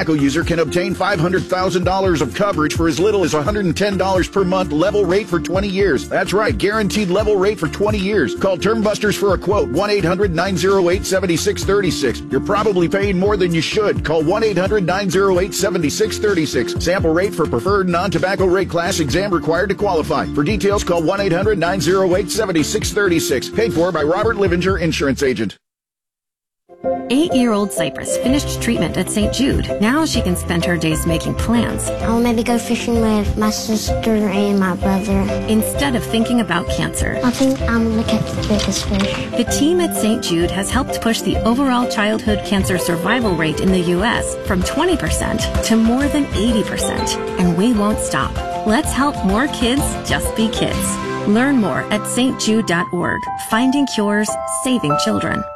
non-tobacco user can obtain $500,000 of coverage for as little as $110 per month, level rate for 20 years. That's right, guaranteed level rate for 20 years. Call Term Busters for a quote, 1-800-908-7636. You're probably paying more than you should. Call 1-800-908-7636. Sample rate for preferred non-tobacco rate class, exam required to qualify. For details, call 1-800-908-7636. Paid for by Robert Livinger, Insurance Agent. 8-year-old Cypress finished treatment at St. Jude. Now she can spend her days making plans. I'll maybe go fishing with my sister and my brother. Instead of thinking about cancer. I think I'm going to catch the biggest fish. The team at St. Jude has helped push the overall childhood cancer survival rate in the U.S. from 20% to more than 80%. And we won't stop. Let's help more kids just be kids. Learn more at stjude.org. Finding cures, saving children.